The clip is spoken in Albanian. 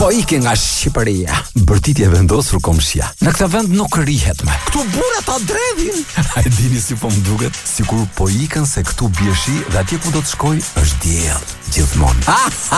Po ikin nga Shqipëria. Bërtitje vendosur Komshia. Në këtë vend nuk rihet më. Këtu burrat ta dredhin. A e dini si po më duket? Sikur po ikën se këtu bie shi dhe atje ku do të shkoj është diell gjithmonë.